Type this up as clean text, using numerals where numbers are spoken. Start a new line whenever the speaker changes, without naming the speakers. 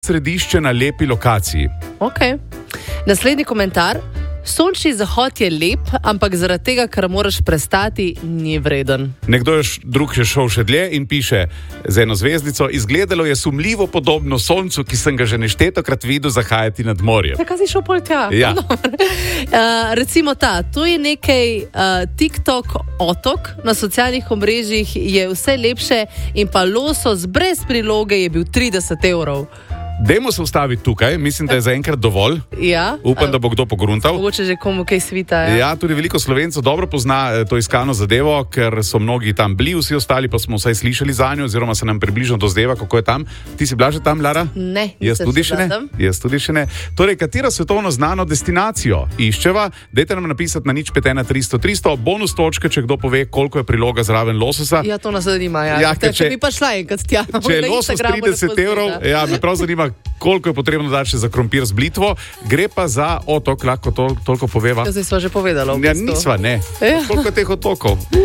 središče na lepi lokaciji.
Okay. Naslednji komentar. Sončni zahod je lep, ampak zaradi tega, ker moraš prestati, ni vreden.
Nekdo drug je šel še dlje in piše z eno zvezdico: izgledalo je sumljivo podobno soncu, ki sem ga že neštetokrat videl zahajati nad morjem.
Kaj si šel pol tja?
Ja.
Recimo to je nekaj TikTok otok, na socialnih omrežjih je vse lepše in pa losos brez priloge je bil 30 €.
Dajmo se ustaviti tukaj, mislim, da je zaenkrat dovolj.
Ja.
Upam, da bo kdo pogruntal.
Mogoče že komu kaj svita.
Ja, tudi veliko Slovencev dobro pozna to iskano zadevo, ker so mnogi tam bili, vsi ostali pa smo vsaj slišali za njo, oziroma se nam približno dozdeva, kako je tam. Ti si bila že tam, Lara?
Ne,
Jaz tudi še ne. Torej, katero svetovno znano destinacijo iščeva? Dajte nam napisati na 051 300 300, bonus točke, če kdo pove, koliko je priloga zraven lososa.
Ja, to nas zanima, ja.
Ja,
če bi pa šla enkrat tja.
Če je losos 30 €, ja, me prav zanima, koliko je potrebno dati še za krompir z blitvo. Gre pa za otok, lahko toliko poveva.
Zdaj sva že povedala.
Ja, nisva, ne.
Ja.
Koliko je teh otokov?